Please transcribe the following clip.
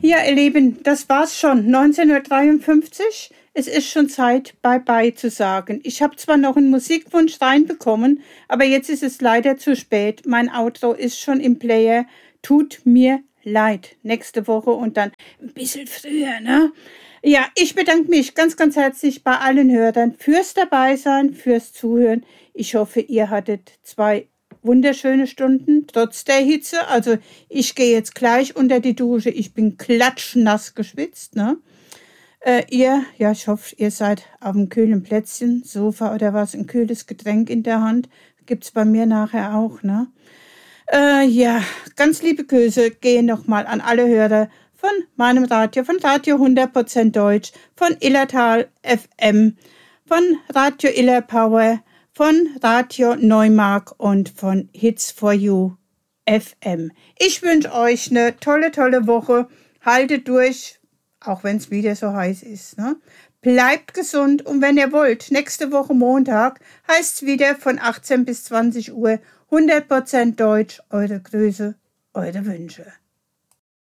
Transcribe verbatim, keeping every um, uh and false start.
Ja, ihr Lieben, das war's schon. neunzehnhundertdreiundfünfzig. Es ist schon Zeit, Bye-bye zu sagen. Ich habe zwar noch einen Musikwunsch reinbekommen, aber jetzt ist es leider zu spät. Mein Outro ist schon im Player. Tut mir leid. Nächste Woche und dann ein bisschen früher, ne? Ja, ich bedanke mich ganz, ganz herzlich bei allen Hörern fürs Dabeisein, fürs Zuhören. Ich hoffe, ihr hattet zwei wunderschöne Stunden, trotz der Hitze. Also ich gehe jetzt gleich unter die Dusche. Ich bin klatschnass geschwitzt, ne? Äh, ihr, ja, ich hoffe, ihr seid auf einem kühlen Plätzchen, Sofa oder was, ein kühles Getränk in der Hand. Gibt's bei mir nachher auch, ne? Äh, ja, ganz liebe Grüße gehen nochmal an alle Hörer von meinem Radio, von Radio hundert Prozent Deutsch, von Illertal F M, von Radio Iller Power, von Radio Neumark und von Hits for You F M. Ich wünsche euch eine tolle, tolle Woche. Haltet durch, auch wenn es wieder so heiß ist, ne? Bleibt gesund und wenn ihr wollt, nächste Woche Montag heißt es wieder von achtzehn bis zwanzig Uhr hundert Prozent Deutsch, eure Grüße, eure Wünsche.